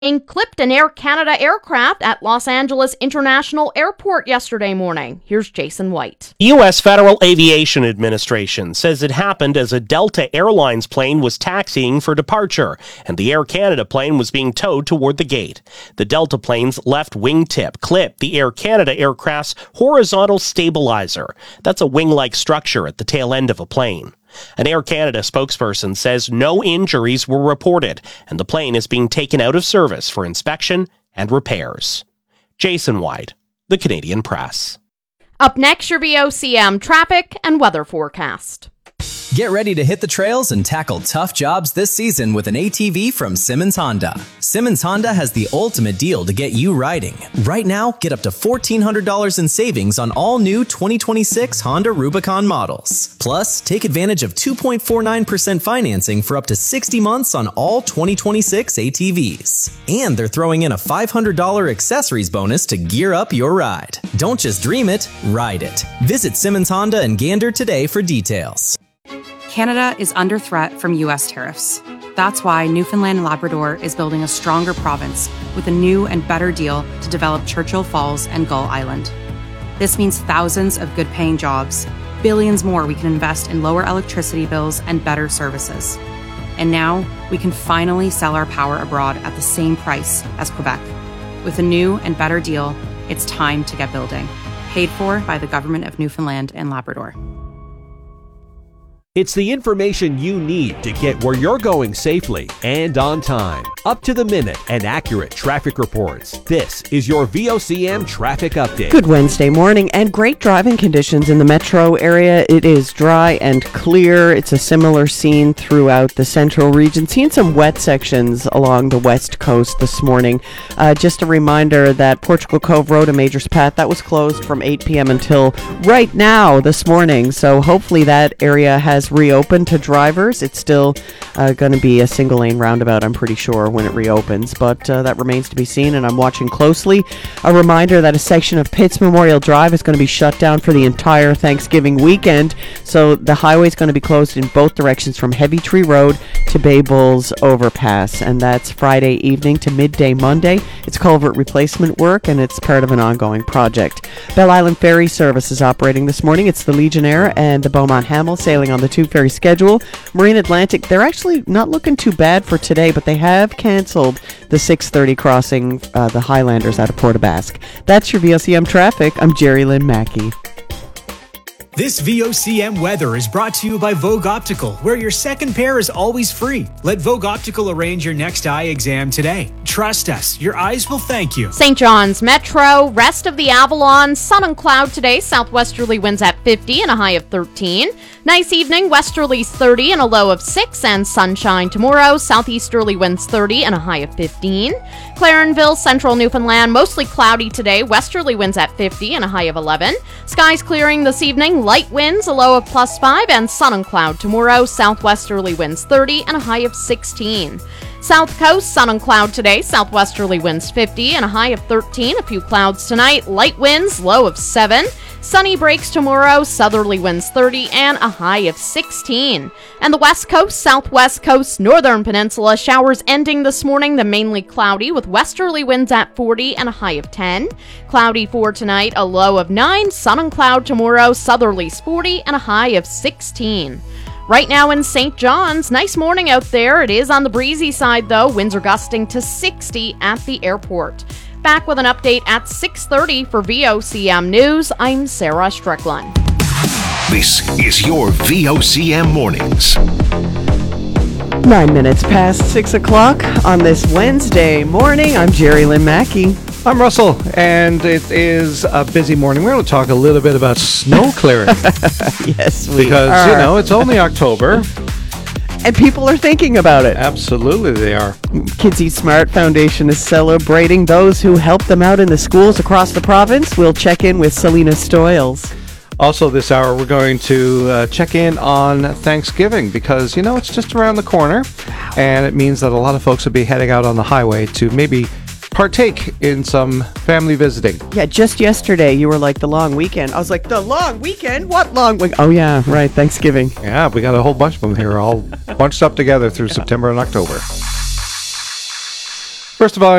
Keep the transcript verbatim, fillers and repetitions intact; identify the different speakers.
Speaker 1: clipped an Air Canada aircraft at Los Angeles International Airport yesterday morning. Here's Jason White.
Speaker 2: The U S Federal Aviation Administration says it happened as a Delta Airlines plane was taxiing for departure, and the Air Canada plane was being towed toward the gate. The Delta plane's left wingtip clipped the Air Canada aircraft's horizontal stabilizer. That's a wing-like structure at the tail end of a plane. An Air Canada spokesperson says no injuries were reported, and the plane is being taken out of service for inspection and repairs. Jason White, The Canadian Press.
Speaker 1: Up next, your V O C M traffic and weather forecast.
Speaker 3: Get ready to hit the trails and tackle tough jobs this season with an A T V from Simmons Honda. Simmons Honda has the ultimate deal to get you riding. Right now, get up to fourteen hundred dollars in savings on all new twenty twenty-six Honda Rubicon models. Plus, take advantage of two point four nine percent financing for up to sixty months on all twenty twenty-six A T Vs. And they're throwing in a five hundred dollars accessories bonus to gear up your ride. Don't just dream it, ride it. Visit Simmons Honda in Gander today for details.
Speaker 4: Canada is under threat from U S tariffs. That's why Newfoundland and Labrador is building a stronger province with a new and better deal to develop Churchill Falls and Gull Island. This means thousands of good-paying jobs, billions more we can invest in lower electricity bills and better services. And now we can finally sell our power abroad at the same price as Quebec. With a new and better deal, it's time to get building. Paid for by the Government of Newfoundland and Labrador.
Speaker 5: It's the information you need to get where you're going safely and on time. Up to the minute and accurate traffic reports. This is your V O C M Traffic Update.
Speaker 6: Good Wednesday morning and great driving conditions in the metro area. It is dry and clear. It's a similar scene throughout the central region. Seeing some wet sections along the west coast this morning. Uh, just a reminder that Portugal Cove Road and Majors Path, that was closed from eight p.m. until right now this morning. So hopefully that area has reopened to drivers. It's still uh, going to be a single lane roundabout, I'm pretty sure, when it reopens, but uh, that remains to be seen, and I'm watching closely. A reminder that a section of Pitts Memorial Drive is going to be shut down for the entire Thanksgiving weekend, so the highway is going to be closed in both directions from Heavy Tree Road to Bay Bulls Overpass, and that's Friday evening to midday Monday. It's culvert replacement work, and it's part of an ongoing project. Belle Island Ferry Service is operating this morning. It's the Legionnaire and the Beaumont Hamel sailing on the two ferry schedule. Marine Atlantic, they're actually not looking too bad for today, but they have canceled the six thirty crossing uh, the Highlanders out of Port aux Basques. That's your V O C M traffic. I'm Jerry Lynn Mackey.
Speaker 7: This V O C M weather is brought to you by Vogue Optical, where your second pair is always free. Let Vogue Optical arrange your next eye exam today. Trust us, your eyes will thank you.
Speaker 1: Saint John's Metro, rest of the Avalon, sun and cloud today, southwesterly winds at fifty and a high of thirteen. Nice evening, westerlies thirty and a low of six, and sunshine tomorrow, southeasterly winds thirty and a high of fifteen. Clarenville, central Newfoundland, mostly cloudy today, westerly winds at fifty and a high of eleven. Skies clearing this evening, light winds, a low of plus five, and sun and cloud tomorrow, southwesterly winds thirty and a high of sixteen. South Coast, sun and cloud today, southwesterly winds fifty and a high of thirteen. A few clouds tonight, light winds, low of seven. Sunny breaks tomorrow, southerly winds thirty and a high of sixteen. And the West Coast, Southwest Coast, Northern Peninsula, showers ending this morning, the mainly cloudy with westerly winds at forty and a high of ten. Cloudy for tonight, a low of nine. Sun and cloud tomorrow, southerlies forty and a high of sixteen. Right now in Saint John's, nice morning out there. It is on the breezy side though. Winds are gusting to sixty at the airport. Back with an update at six thirty for V O C M News. I'm Sarah Strickland.
Speaker 8: This is your V O C M Mornings.
Speaker 6: Nine minutes past six o'clock on this Wednesday morning. I'm Jerry Lynn Mackey.
Speaker 9: I'm Russell, and it is a busy morning. We're going to talk a little bit about snow clearing.
Speaker 6: Yes, we
Speaker 9: because,
Speaker 6: are.
Speaker 9: you know, it's only October.
Speaker 6: And people are thinking about it.
Speaker 9: Absolutely, they are.
Speaker 6: Kids Eat Smart Foundation is celebrating those who helped them out in the schools across the province. We'll check in with Selena Stoyles.
Speaker 9: Also this hour, we're going to uh, check in on Thanksgiving because, you know, it's just around the corner. And it means that a lot of folks will be heading out on the highway to maybe partake in some family visiting.
Speaker 6: Yeah, just yesterday you were like, the long weekend. I was like, the long weekend? What long weekend? Oh, yeah, right, Thanksgiving.
Speaker 9: Yeah, we got a whole bunch of them here, all bunched up together through yeah. September and October. First of all,